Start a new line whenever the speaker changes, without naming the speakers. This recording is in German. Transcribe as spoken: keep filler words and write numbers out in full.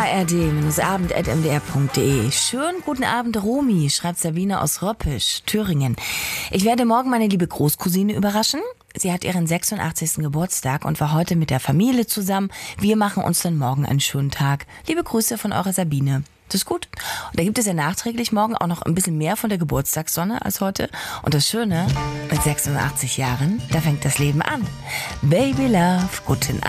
ard abend punkt m d r punkt d e. Schönen guten Abend, Romy, schreibt Sabine aus Röppisch, Thüringen. Ich werde morgen meine liebe Großcousine überraschen. Sie hat ihren sechsundachtzigsten Geburtstag und war heute mit der Familie zusammen. Wir machen uns dann morgen einen schönen Tag. Liebe Grüße von eurer Sabine. Das ist gut. Und da gibt es ja nachträglich morgen auch noch ein bisschen mehr von der Geburtstagssonne als heute. Und das Schöne, mit sechsundachtzig Jahren, da fängt das Leben an. Baby Love, guten Abend.